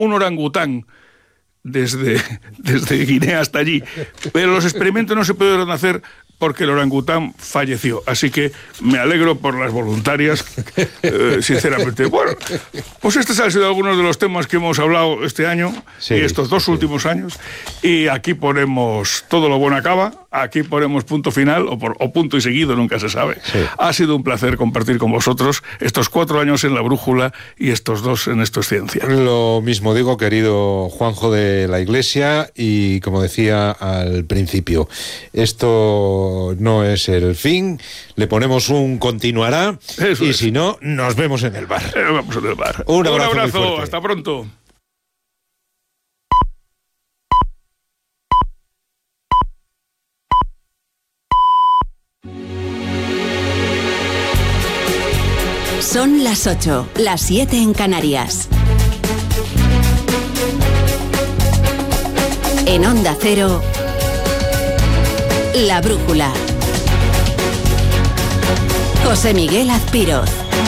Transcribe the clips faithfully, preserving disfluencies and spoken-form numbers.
un orangután desde, desde Guinea hasta allí, pero los experimentos no se pudieron hacer porque el orangután falleció. Así que me alegro por las voluntarias, eh, sinceramente. Bueno, pues estos han sido algunos de los temas que hemos hablado este año, sí, y estos dos sí. últimos años, y aquí ponemos todo lo bueno acaba, aquí ponemos punto final, o, por, o punto y seguido, nunca se sabe. Sí. Ha sido un placer compartir con vosotros estos cuatro años en La Brújula y estos dos en Esto es Ciencia. Lo mismo digo, querido Juanjo de la Iglesia, y como decía al principio, esto no es el fin, le ponemos un continuará. Eso y es. Si no, nos vemos en el bar. Eh, vamos en el bar. Un abrazo, un abrazo hasta pronto. Son las ocho, las siete en Canarias. En Onda Cero, La Brújula. José Miguel Azpiroz.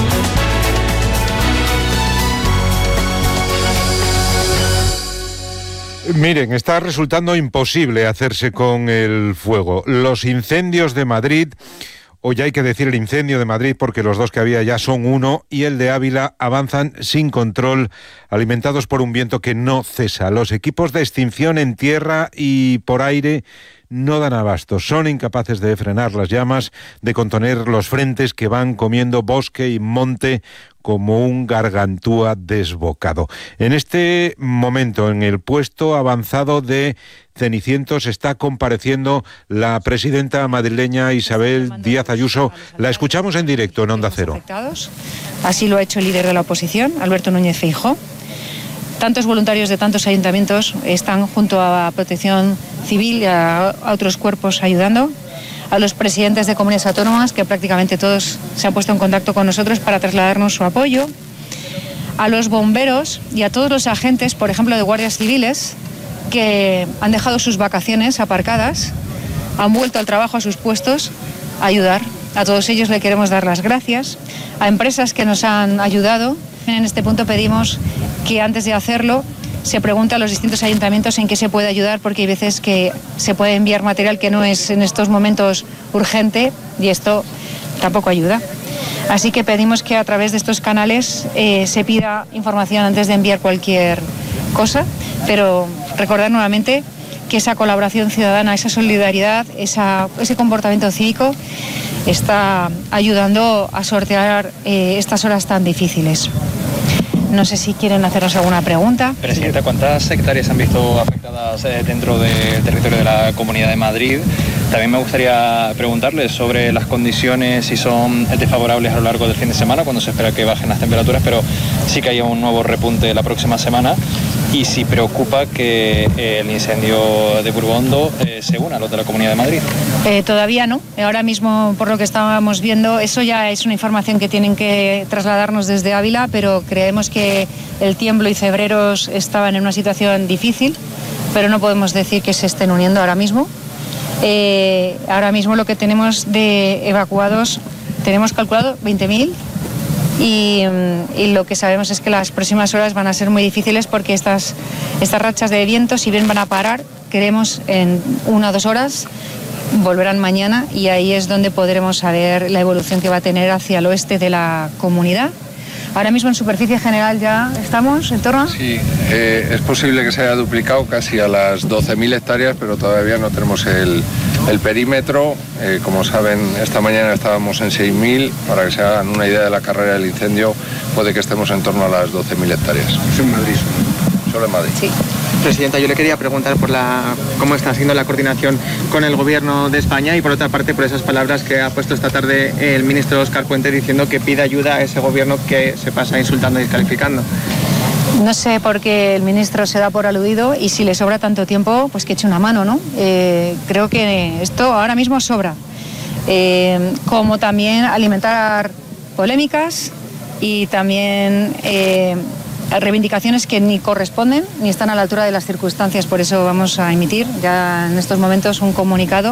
Miren, está resultando imposible hacerse con el fuego. Los incendios de Madrid, o ya hay que decir el incendio de Madrid porque los dos que había ya son uno, y el de Ávila avanzan sin control, alimentados por un viento que no cesa. Los equipos de extinción en tierra y por aire no dan abasto, son incapaces de frenar las llamas, de contener los frentes que van comiendo bosque y monte como un gargantúa desbocado. En este momento, en el puesto avanzado de Cenicientos, está compareciendo la presidenta madrileña Isabel Díaz Ayuso. La escuchamos en directo en Onda Cero. Así lo ha hecho el líder de la oposición, Alberto Núñez Feijóo. Tantos voluntarios de tantos ayuntamientos están junto a Protección Civil y a, a otros cuerpos ayudando. A los presidentes de comunidades autónomas, que prácticamente todos se han puesto en contacto con nosotros para trasladarnos su apoyo. A los bomberos y a todos los agentes, por ejemplo, de guardias civiles, que han dejado sus vacaciones aparcadas, han vuelto al trabajo, a sus puestos, a ayudar. A todos ellos le queremos dar las gracias. A empresas que nos han ayudado. En este punto pedimos que antes de hacerlo se pregunte a los distintos ayuntamientos en qué se puede ayudar, porque hay veces que se puede enviar material que no es en estos momentos urgente y esto tampoco ayuda. Así que pedimos que a través de estos canales eh, se pida información antes de enviar cualquier cosa, pero recordar nuevamente que esa colaboración ciudadana, esa solidaridad, esa, ese comportamiento cívico está ayudando a sortear eh, estas horas tan difíciles. No sé si quieren hacernos alguna pregunta. Presidenta, ¿cuántas hectáreas han visto afectadas eh, dentro del territorio de la Comunidad de Madrid? También me gustaría preguntarles sobre las condiciones, si son desfavorables a lo largo del fin de semana, cuando se espera que bajen las temperaturas, pero sí que haya un nuevo repunte la próxima semana. Y si preocupa que eh, el incendio de Burgondo eh, se una a los de la Comunidad de Madrid. Eh, todavía no. Ahora mismo, por lo que estábamos viendo, eso ya es una información que tienen que trasladarnos desde Ávila, pero creemos que el tiemblo y Cebreros estaban en una situación difícil, pero no podemos decir que se estén uniendo ahora mismo. Eh, ahora mismo lo que tenemos de evacuados, tenemos calculado veinte mil. Y, y lo que sabemos es que las próximas horas van a ser muy difíciles porque estas, estas rachas de viento, si bien van a parar, creemos en una o dos horas, volverán mañana, y ahí es donde podremos saber la evolución que va a tener hacia el oeste de la comunidad. Ahora mismo en superficie general ya estamos en torno a... Sí, eh, es posible que se haya duplicado casi a las doce mil hectáreas, pero todavía no tenemos el, el perímetro. Eh, como saben, esta mañana estábamos en seis mil. Para que se hagan una idea de la carrera del incendio, puede que estemos en torno a las doce mil hectáreas. Es en Madrid. Solo en Madrid. Sí. Presidenta, yo le quería preguntar por la cómo está siendo la coordinación con el Gobierno de España, y por otra parte por esas palabras que ha puesto esta tarde el ministro Óscar Puente diciendo que pide ayuda a ese Gobierno que se pasa insultando y descalificando. No sé por qué el ministro se da por aludido, y si le sobra tanto tiempo, pues que eche una mano, ¿no? Eh, creo que esto ahora mismo sobra. Eh, como también alimentar polémicas y también... Eh, reivindicaciones que ni corresponden ni están a la altura de las circunstancias. Por eso vamos a emitir ya en estos momentos un comunicado